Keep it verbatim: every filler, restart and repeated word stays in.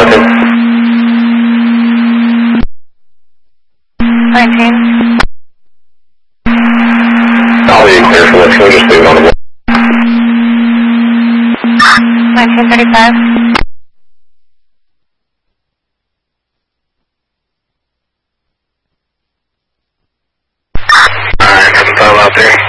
Mountain. nineteen. I'll be clear for this, we'll just leave it on the board. nineteen thirty-five. Alright, seven five out there.